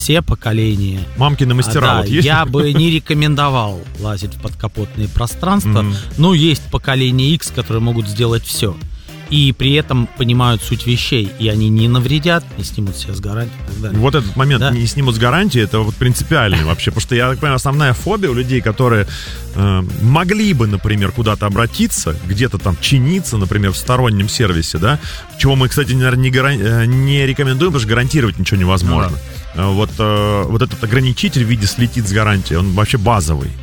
все поколения. Мамкины мастера. Да, вот есть? я бы не рекомендовал лазить в подкапотные пространства, но есть поколение X, которые могут сделать все. И при этом понимают суть вещей, и они не навредят, не снимут себя с гарантии и так далее. Вот этот момент не снимут с гарантии, это вот принципиальный вообще, потому что, я так понимаю, основная фобия у людей, которые могли бы, например, куда-то обратиться, где-то там чиниться, например, в стороннем сервисе, да, чего мы, кстати, наверное, не рекомендуем, потому что гарантировать ничего невозможно. Вот этот ограничитель в виде слетит с гарантии, он вообще базовый.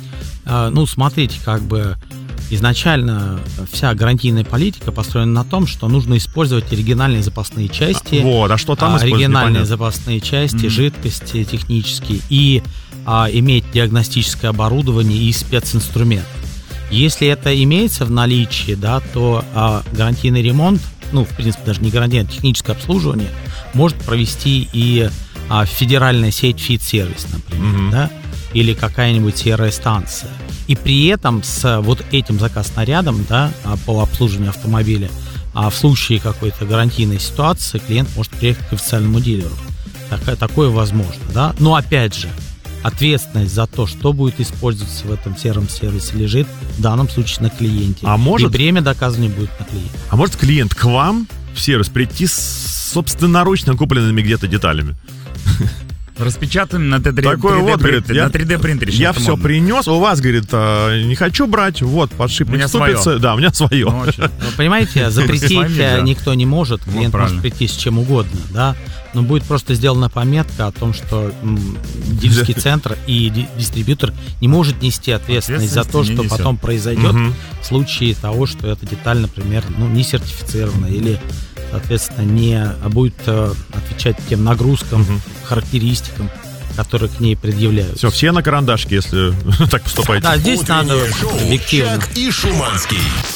Ну, смотрите, как бы изначально вся гарантийная политика построена на том, что нужно использовать оригинальные запасные части. Вот, а что там использовать? Оригинальные запасные части, жидкости технические и иметь диагностическое оборудование и специнструмент. Если это имеется в наличии, да, то гарантийный ремонт, ну, в принципе, даже не гарантийное, а техническое обслуживание может провести и федеральная сеть Фит-сервис, например, да, или какая-нибудь серая станция. И при этом с вот этим заказснарядом, да, по обслуживанию автомобиля, в случае какой-то гарантийной ситуации клиент может приехать к официальному дилеру. Такое возможно, да. Но опять же, ответственность за то, что будет использоваться в этом сером сервисе, лежит в данном случае на клиенте. И бремя доказывания будет на клиенте. А может клиент к вам в сервис прийти с собственноручно купленными где-то деталями? Распечатанным на 3D принтере. Я все принес, у вас, говорит, не хочу брать, вот, подшипник ступицы. Да, у меня свое. Понимаете, запретить никто не может, клиент может прийти с чем угодно, да, но будет просто сделана пометка о том, что дилерский центр и дистрибьютор не может нести ответственность за то, что потом произойдет в случае того, что эта деталь, например, не сертифицирована или, соответственно, не будет отвечать тем нагрузкам, характеристикам, которые к ней предъявляются. Все на карандашке, если так поступаете. Да, здесь надо объективно. Чак и Шуманский.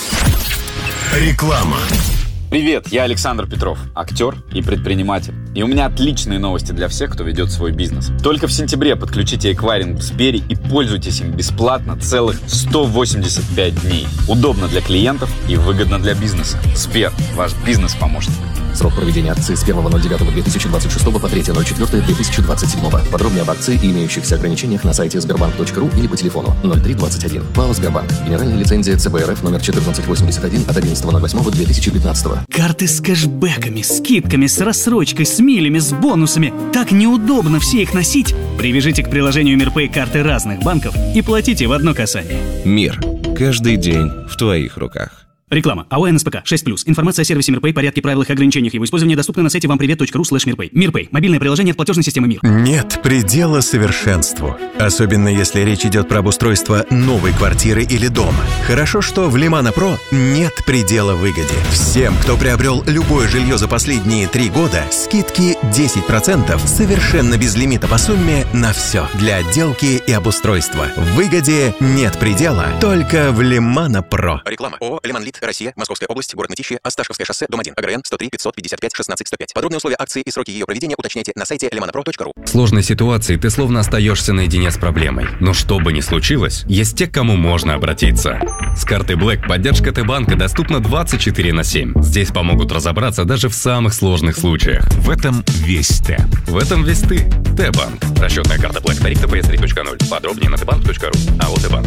Реклама. Привет, я Александр Петров, актер и предприниматель. И у меня отличные новости для всех, кто ведет свой бизнес. Только в сентябре подключите эквайринг в Сбере и пользуйтесь им бесплатно целых 185 дней. Удобно для клиентов и выгодно для бизнеса. Сбер, ваш бизнес-помощник. Срок проведения акции с 1.09.2026 по 3.04.2027. Подробнее об акции и имеющихся ограничениях на сайте sberbank.ru или по телефону 0321. ПАО «Сбербанк». Генеральная лицензия ЦБ РФ номер 1481 от 11.08.2015. Карты с кэшбэками, скидками, с рассрочкой, с милями, с бонусами. Так неудобно все их носить. Привяжите к приложению МирПэй карты разных банков и платите в одно касание. Мир. Каждый день в твоих руках. Реклама. АО НСПК 6+. Информация о сервисе МирПэй, порядке, правилах и ограничениях его использования доступна на сайте вампривет.ру/мирпэй. МирПэй. Мобильное приложение от платежной системы МИР. Нет предела совершенству. Особенно если речь идет про обустройство новой квартиры или дома. Хорошо, что в Лимана Про нет предела выгоде. Всем, кто приобрел любое жилье за последние 3 года, скидки 10% совершенно без лимита по сумме на все. Для отделки и обустройства. В выгоде нет предела, только в Лимана Про. Реклама. ООО «Лиманлит», Россия, Московская область, город Мытищи, Осташковское шоссе, дом 1, АГРН 103 555 16 105. Подробные условия акции и сроки ее проведения уточняйте на сайте limanapro.ru. В сложной ситуации ты словно остаешься наедине с проблемой. Но что бы ни случилось, есть те, к кому можно обратиться. С карты Black поддержка Т-банка доступна 24/7. Здесь помогут разобраться даже в самых сложных случаях. В этом весь Т. В этом весь ты. Т-банк. Расчетная карта Black. Тариф ТПС 3.0. Подробнее на tbank.ru. АО Т-банк.